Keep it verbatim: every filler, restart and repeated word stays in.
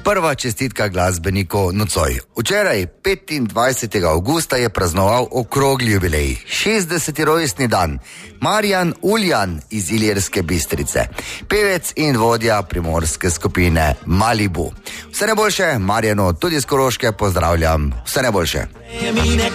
prva čestitka glasbeniku nocoj. Včeraj, petindvajsetega avgusta, je praznoval okrogli jubilej, šestdeseti rojstni dan, Marjan Uljan iz Ilirske Bistrice, pevec in vodja primorske skupine Malibu. Vse najboljše, Marjanu, tudi iz Koroške pozdravljam, vse najboljše.